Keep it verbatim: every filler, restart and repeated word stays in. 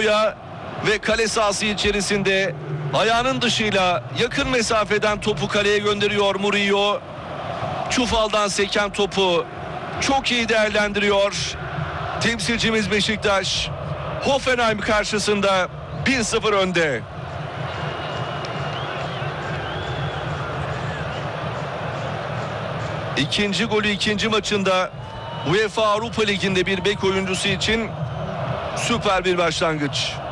dışarıya ve kale sahası içerisinde ayağının dışıyla yakın mesafeden topu kaleye gönderiyor Murillo. Çufal'dan seken topu çok iyi değerlendiriyor. Temsilcimiz Beşiktaş Hoffenheim karşısında bir sıfır önde. İkinci golü ikinci maçında UEFA Avrupa Ligi'nde bir bek oyuncusu için süper bir başlangıç.